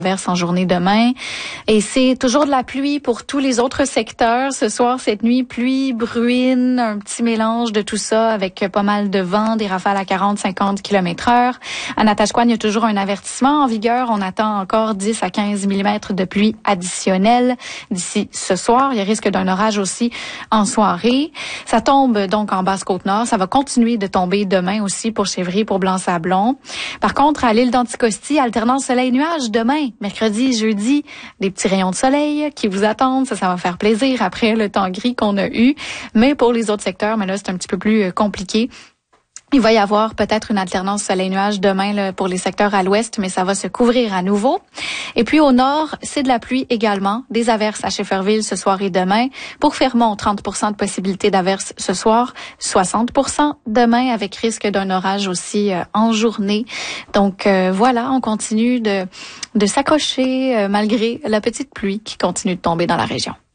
Verse en journée demain. Et c'est toujours de la pluie pour tous les autres secteurs. Ce soir, cette nuit, pluie, bruine, un petit mélange de tout ça avec pas mal de vent, des rafales à 40-50 km/h. À Natashquan, il y a toujours un avertissement en vigueur. On attend encore 10 à 15 mm de pluie additionnelle d'ici ce soir. Il y a risque d'un orage aussi en soirée. Ça tombe donc en Basse-Côte-Nord. Ça va continuer de tomber demain aussi pour Chevry, pour Blanc-Sablon. Par contre, à l'île d'Anticosti, alternance soleil-nuage demain. Mercredi, jeudi, des petits rayons de soleil qui vous attendent. Ça va faire plaisir après le temps gris qu'on a eu. Mais pour les autres secteurs, mais là, c'est un petit peu plus compliqué. Il va y avoir peut-être une alternance soleil-nuage demain là, pour les secteurs à l'ouest, mais ça va se couvrir à nouveau. Et puis au nord, c'est de la pluie également. Des averses à Schefferville ce soir et demain. Pour Fermont, 30% de possibilité d'averses ce soir, 60% demain avec risque d'un orage aussi en journée. Donc voilà, on continue de s'accrocher malgré la petite pluie qui continue de tomber dans la région.